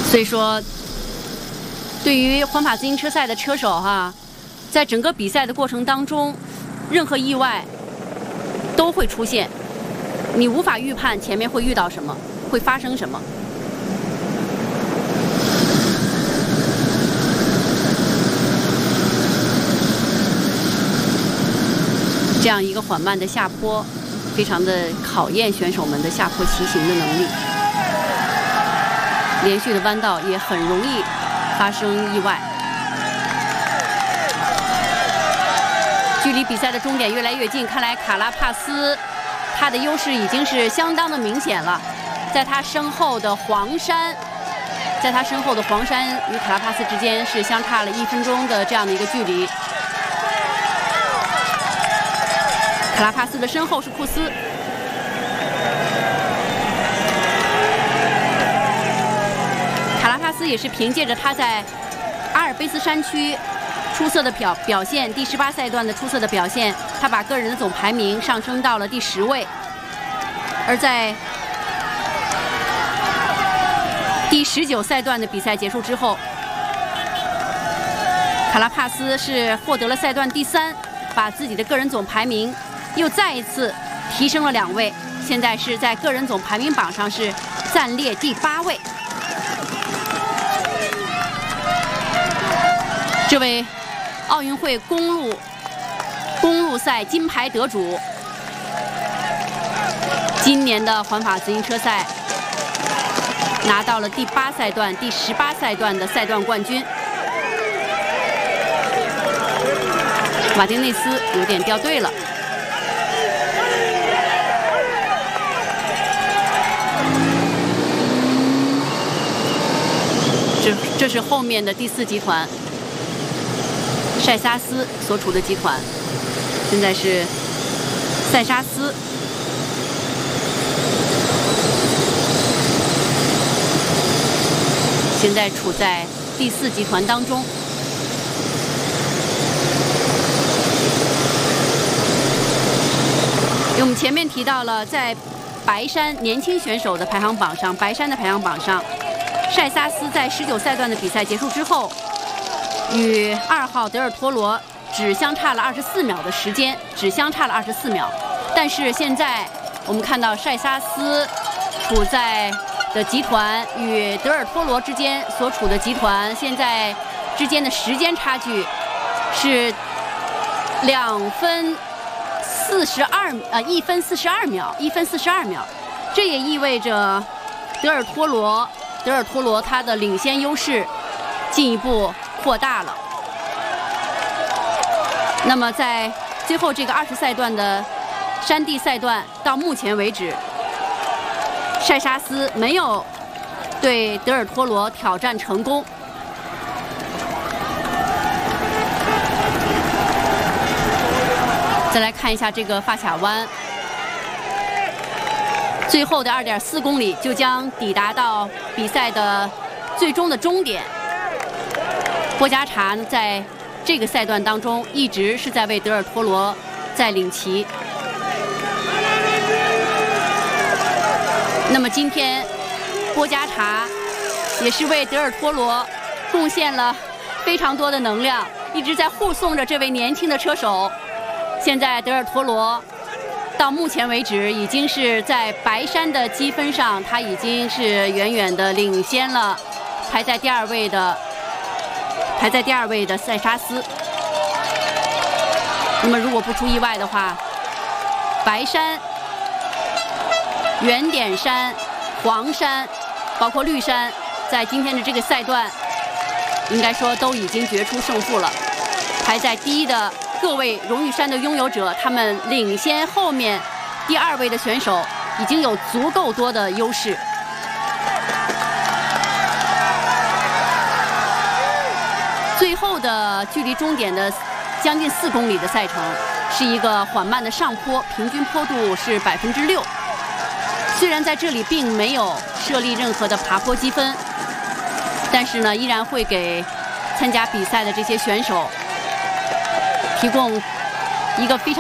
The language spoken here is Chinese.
所以说，对于环法自行车赛的车手在整个比赛的过程当中，任何意外都会出现，你无法预判前面会遇到什么，会发生什么。这样一个缓慢的下坡，非常的考验选手们的下坡骑行的能力。连续的弯道也很容易发生意外。距离比赛的终点越来越近，看来卡拉帕斯他的优势已经是相当的明显了。在他身后的黄山与卡拉帕斯之间是相差了1分钟的这样的一个距离。卡拉帕斯的身后是库斯。卡拉帕斯也是凭借着他在阿尔卑斯山区出色的表现，第18赛段的出色的表现，他把个人的总排名上升到了第10位。而在第19赛段的比赛结束之后，卡拉帕斯是获得了赛段第3，把自己的个人总排名又再一次提升了2位，现在是在个人总排名榜上是暂列第8位。这位奥运会公路赛金牌得主，今年的环法自行车赛拿到了第8赛段、第18赛段的赛段冠军。马丁内斯有点掉队了。这是后面的第4集团。塞沙斯所处的集团，现在是塞沙斯。现在处在第4集团当中。我们前面提到了，在白山年轻选手的排行榜上，白山的排行榜上，塞沙斯在19赛段的比赛结束之后，与2号德尔托罗只相差了24秒的时间，但是现在我们看到塞沙斯处在的集团与德尔托罗之间所处的集团，现在之间的时间差距是1分42秒，这也意味着德尔托罗他的领先优势进一步扩大了。那么在最后这个20赛段的山地赛段，到目前为止，塞沙斯没有对德尔托罗挑战成功。再来看一下这个发卡湾，最后的2.4公里就将抵达到比赛的最终的终点。波加查在这个赛段当中一直是在为德尔托罗在领骑。那么今天波加查也是为德尔托罗贡献了非常多的能量，一直在护送着这位年轻的车手。现在德尔托罗到目前为止已经是在白山的积分上，他已经是远远的领先了排在第2位的塞沙斯。那么如果不出意外的话，白山、圆点山、黄山，包括绿山，在今天的这个赛段，应该说都已经决出胜负了。排在第1的各位荣誉山的拥有者，他们领先后面第2位的选手，已经有足够多的优势。最后的距离终点的将近4公里的赛程，是一个缓慢的上坡，平均坡度是6%。虽然在这里并没有设立任何的爬坡积分，但是呢，依然会给参加比赛的这些选手提供一个非常